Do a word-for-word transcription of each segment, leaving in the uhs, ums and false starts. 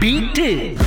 Beat.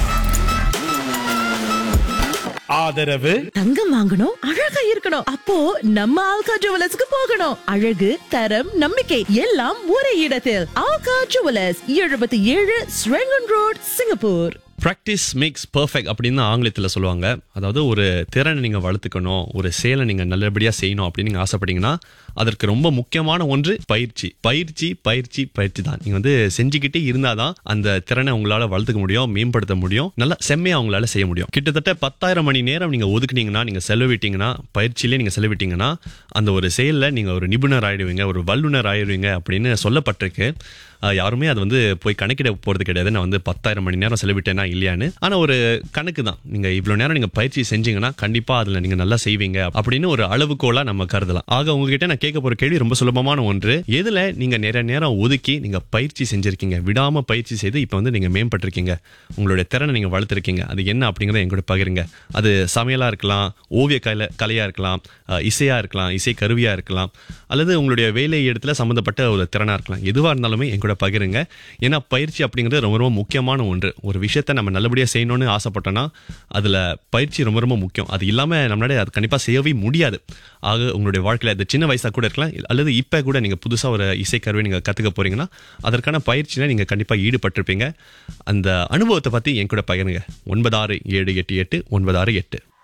ஆதரவு தங்கம் வாங்கணும், அழகா இருக்கணும். அப்போ நம்ம ஆல்கா ஜுவல்லர்ஸ்க்கு போகணும். அழகு, தரம், நம்பிக்கை எல்லாம் ஒரே இடத்தில். ஆல்கா ஜுவல்லர்ஸ், எழுபத்தி ஏழு Serangoon road, Singapore. Practice makes perfect அப்படின்னு ஆங்கிலத்தில் சொல்லுவாங்க. அதாவது ஒரு திறனை நீங்கள் வளர்த்துக்கணும், ஒரு செயலை நீங்கள் நல்லபடியாக செய்யணும் அப்படின்னு நீங்கள் ஆசைப்பட்டீங்கன்னா அதற்கு ரொம்ப முக்கியமான ஒன்று பயிற்சி. பயிற்சி பயிற்சி பயிற்சி தான். நீங்கள் வந்து செஞ்சுக்கிட்டே இருந்தால் தான் அந்த திறனை உங்களால் வளர்த்துக்க முடியும், மேம்படுத்த முடியும், நல்லா செம்மையாக உங்களால் செய்ய முடியும். கிட்டத்தட்ட பத்தாயிரம் மணி நேரம் நீங்கள் ஒதுக்குனீங்கன்னா, நீங்கள் செலவிட்டீங்கன்னா, பயிற்சியிலே நீங்கள் செலவிட்டீங்கன்னா அந்த ஒரு செயலில் நீங்கள் ஒரு நிபுணர் ஆயிடுவீங்க, ஒரு வல்லுநர் ஆயிடுவீங்க அப்படின்னு சொல்லப்பட்டிருக்கு. யாருமே அது வந்து போய் கணக்கிட போறது கிடையாது, நான் வந்து பத்தாயிரம் மணி நேரம் செலவிட்டேனா இல்லையான்னு. ஆனா ஒரு கணக்கு தான். நீங்க இவ்வளவு நேரம் நீங்க பயிற்சி செஞ்சீங்கன்னா கண்டிப்பா அதுல நீங்க நல்லா செய்வீங்க அப்படின்னு ஒரு அளவுகோலா நம்ம கருதலாம். ஆக உங்ககிட்ட நான் கேட்க போற கேள்வி ரொம்ப சுலபமான ஒன்று. எதுல நீங்க நிறைய நேரம் ஒதுக்கி நீங்க பயிற்சி செஞ்சிருக்கீங்க, விடாம பயிற்சி செய்து இப்ப வந்து நீங்க மேம்பட்டிருக்கீங்க, உங்களுடைய திறனை நீங்க வளர்த்திருக்கீங்க, அது என்ன அப்படிங்கறத எங்கூட பகிருங்க. அது சமையலா இருக்கலாம், ஓவிய கலை கலையா இருக்கலாம், இசையா இருக்கலாம், இசை கருவியா இருக்கலாம், அல்லது உங்களுடைய வேலை இடத்துல சம்பந்தப்பட்ட ஒரு திறனா இருக்கலாம். எதுவா இருந்தாலுமே எங்கூட பகிருங்க. ஏன்னா பயிற்சி அப்படிங்கிறது ரொம்ப ரொம்ப முக்கியமான ஒன்று. ஒரு விஷயத்தை நம்ம நல்லபடியாக செய்யணும்னு ஆசைப்பட்டோம்னா அதுல பயிற்சி ரொம்ப ரொம்ப முக்கியம். அது இல்லாம நம்மளால அது கண்டிப்பா செய்யவே முடியாது. ஆக உங்களுடைய வாழ்க்கையில அது சின்ன வயசா கூட இருக்கலாம், அல்லது இப்ப கூட நீங்க புதுசா ஒரு இசை கருவி நீங்க கத்துக்க போறீங்கன்னா அதற்கான பயிற்சியில நீங்க கண்டிப்பா ஈடுபட்டிருப்பீங்க. அந்த அனுபவத்தை பத்தி என் கூட பகிருங்க. ஒன்பது ஆறு ஏழு எட்டு எட்டு ஒன்பது ஆறு எட்டு.